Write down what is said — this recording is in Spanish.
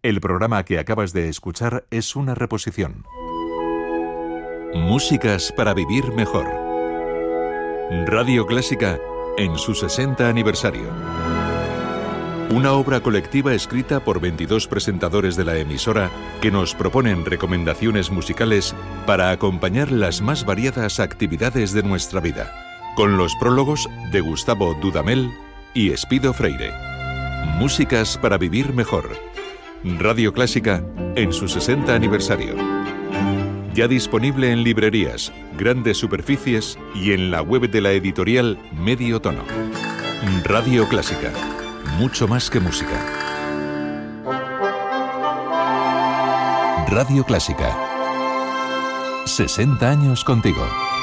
El programa que acabas de escuchar es una reposición. Músicas para vivir mejor. Radio Clásica en su 60 aniversario. Una obra colectiva escrita por 22 presentadores de la emisora que nos proponen recomendaciones musicales para acompañar las más variadas actividades de nuestra vida, con los prólogos de Gustavo Dudamel y Espido Freire. Músicas para vivir mejor. Radio Clásica en su 60 aniversario. Ya disponible en librerías, grandes superficies y en la web de la editorial Medio Tono. Radio Clásica. Mucho más que música. Radio Clásica. 60 años contigo.